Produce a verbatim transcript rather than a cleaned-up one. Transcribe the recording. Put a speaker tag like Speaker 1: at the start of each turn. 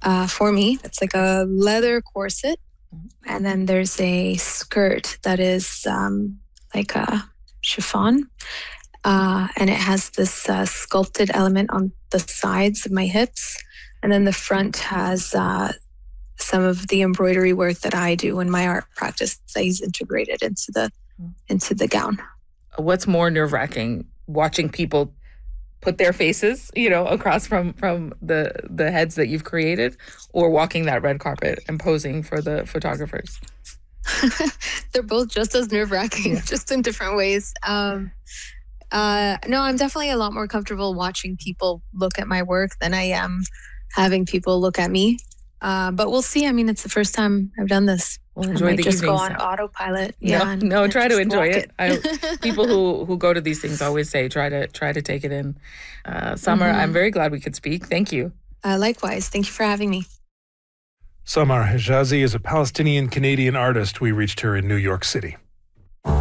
Speaker 1: uh, for me. It's like a leather corset. And then there's a skirt that is um, like a chiffon. Uh, and it has this uh, sculpted element on the sides of my hips. And then the front has uh, some of the embroidery work that I do in my art practice that is integrated into the into the gown.
Speaker 2: What's more nerve-wracking, watching people put their faces, you know, across from, from the, the heads that you've created, or walking that red carpet and posing for the photographers?
Speaker 1: They're both just as nerve-wracking, yeah. just in different ways. Um, uh, no, I'm definitely a lot more comfortable watching people look at my work than I am having people look at me. Uh, but we'll see. I mean, it's the first time I've done this.
Speaker 2: We'll enjoy
Speaker 1: I might
Speaker 2: the
Speaker 1: just
Speaker 2: evening,
Speaker 1: go on
Speaker 2: so.
Speaker 1: autopilot. Yeah,
Speaker 2: no,
Speaker 1: and,
Speaker 2: no
Speaker 1: and
Speaker 2: try to enjoy it.
Speaker 1: it.
Speaker 2: I, people who, who go to these things always say, try to try to take it in. Uh, Samar, mm-hmm. I'm very glad we could speak. Thank you.
Speaker 1: Uh, likewise. Thank you for having me.
Speaker 3: Samar Hijazi is a Palestinian-Canadian artist. We reached her in New York City.